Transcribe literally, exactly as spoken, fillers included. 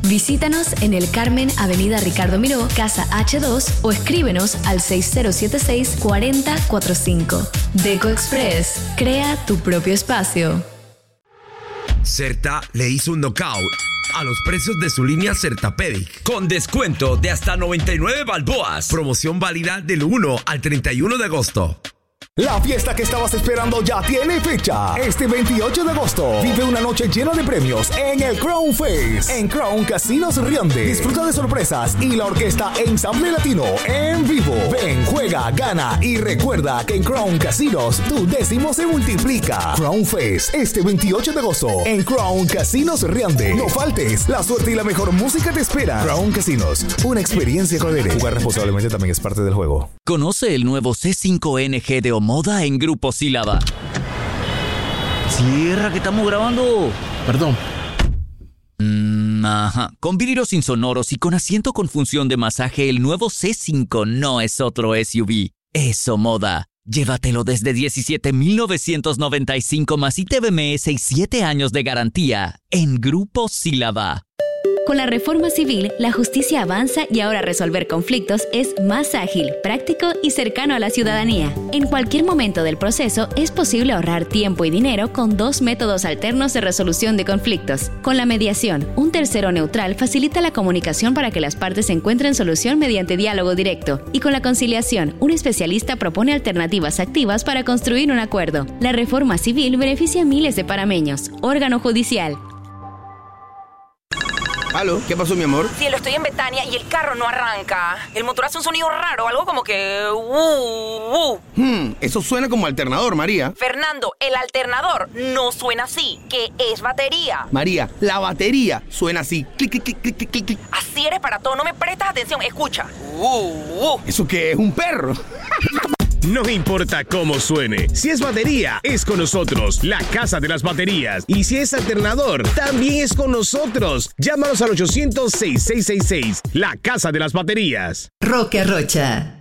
Visítanos en El Carmen, Avenida Ricardo Miró, Casa H dos o escríbenos al seis cero siete seis, cuatro cero cuatro cinco. Deco Express, crea tu propio espacio. Certa le hizo un knockout a los precios de su línea Certapedic con descuento de hasta noventa y nueve balboas. Promoción válida del uno al treinta y uno de agosto. La fiesta que estabas esperando ya tiene fecha. Este veintiocho de agosto vive una noche llena de premios en el Crown Face en Crown Casinos Riande. Disfruta de sorpresas y la orquesta Ensamble Latino en vivo. Ven, juega, gana y recuerda que en Crown Casinos tu décimo se multiplica. Crown Face este veintiocho de agosto en Crown Casinos Riande. No faltes, la suerte y la mejor música te espera. Crown Casinos, una experiencia coherente. Jugar responsablemente también es parte del juego. Conoce el nuevo C cinco N G de Omoda en Grupo Sílaba. Cierra, que estamos grabando. Perdón. Mm, ajá. Con vidrios insonoros y con asiento con función de masaje, el nuevo C cinco no es otro S U V. Es Omoda. Llévatelo desde diecisiete mil novecientos noventa y cinco más I T B M S y siete años de garantía en Grupo Sílaba. Con la reforma civil, la justicia avanza y ahora resolver conflictos es más ágil, práctico y cercano a la ciudadanía. En cualquier momento del proceso es posible ahorrar tiempo y dinero con dos métodos alternos de resolución de conflictos. Con la mediación, un tercero neutral facilita la comunicación para que las partes encuentren solución mediante diálogo directo. Y con la conciliación, un especialista propone alternativas activas para construir un acuerdo. La reforma civil beneficia a miles de panameños. Órgano judicial. ¿Aló? ¿Qué pasó, mi amor? Cielo, estoy en Betania y el carro no arranca. El motor hace un sonido raro, algo como que... Uh, uh. Hmm, eso suena como alternador, María. Fernando, el alternador no suena así, que es batería. María, la batería suena así. Clic, clic, clic, clic, clic, clic. Así eres para todo, no me prestas atención. Escucha. Uh, uh. ¿Eso qué es? ¿Un perro? No importa cómo suene, si es batería, es con nosotros, la Casa de las Baterías. Y si es alternador, también es con nosotros. Llámanos al ochocientos, seis seis seis seis, la Casa de las Baterías. Roque Rocha.